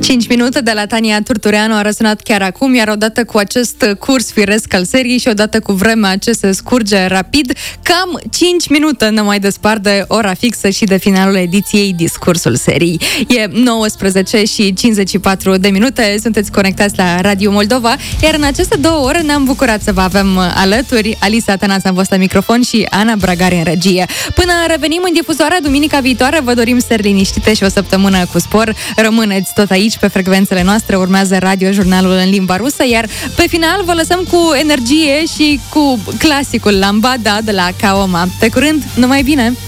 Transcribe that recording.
5 minute de la Tania Turtureanu a răsunat chiar acum, iar odată cu acest curs firesc al seriei și odată cu vremea ce se scurge rapid, cam 5 minute ne mai despart de ora fixă și de finalul ediției Discursul Serii. E 19 și 54 de minute, sunteți conectați la Radio Moldova, iar în aceste 2 ore ne-am bucurat să vă avem alături. Alisa Tănase am fost la microfon și Ana Bragari în regie. Până revenim în difuzoare duminica viitoare, vă dorim seri liniștite și o săptămână cu spor. Rămâneți tot aici pe frecvențele noastre, urmează radiojurnalul în limba rusă, iar pe final vă lăsăm cu energie și cu clasicul Lambada de la Kaoma. Pe curând, numai bine!